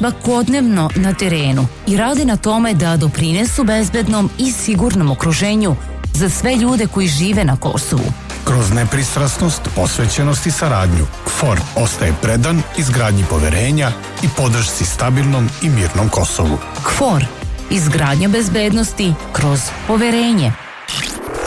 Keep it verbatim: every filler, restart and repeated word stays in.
svakodnevno na terenu i rade na tome da doprinesu bezbednom i sigurnom okruženju za sve ljude koji žive na Kosovu. Kroz nepristrasnost, posvećenost i saradnju, KFOR ostaje predan izgradnji poverenja i podršci stabilnom i mirnom Kosovu. KFOR, izgradnja bezbednosti kroz poverenje.